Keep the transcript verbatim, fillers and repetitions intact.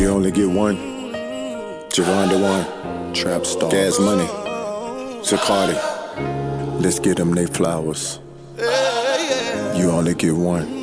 You only get one. Geronda one. Trap Star. Gas Money. Zacardi. Let's get them they flowers. You only get one.